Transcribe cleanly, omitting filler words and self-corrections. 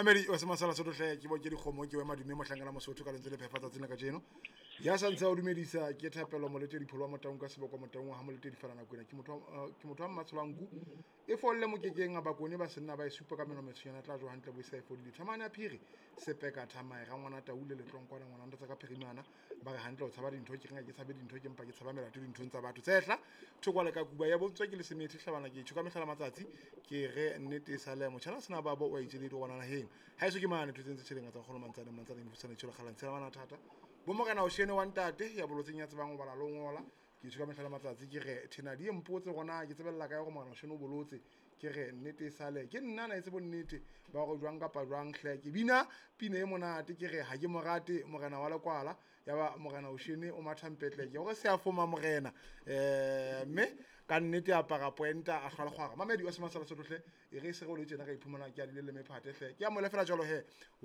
mamedi wa semasala soto hle ke bo ke dikgomo ke we madume mohlangana mosotho ka lentswe le phefatsa tsena ka jeno ya santse o dumedisa ke thapelo molete dipholo wa motaung ka seboko motaung ha molete di fana na kwena ke motho wa matsolangu e folle mokekeng a bakone ba senna ba e supa ka meno metshwana tla jo hantle bo isa e fodile thamane a phiri sepeka thamae ga ngwana taule le tlonkwana ngwana ntse ka phirimana ba re hantle o tshaba dintho ke nga ke tshabe dintho ke mpa ke tshaba melato dintho tsa batho tsetla thokwa le ka kuba ya bontswa ke le semethi hlabana ke tshuka mehlala matsatsi ke re nnete sa le motšhana sena babo o itse le di gona heng ha iso ke mane thutsentse tšheleng tsa kgolo mantsane mfusane tšhelo kgalang tshela bana thata bo mogana o shene wa ntate ya bolotseng ya tsebang go bala lo ngola ke tshuka mehlala matsatsi ke re thena di empotse gona ke tsebella ka go mogana o shene o bolotse ke re nnete sale ke nna na itse bonnete ba go jwang kapa jwang hle ke bina pina e monate ke re ha ke morate mogana wa lekwala ya ba mogana o shene o mathampetle ke go se a foma mogena mme ka nnete a paga poenta a hlwa le gwaga mamedi wa semasala sotlhe e re se go le tsena ka iphumana ke a dile le mephate hle ke a mo lefela jalo he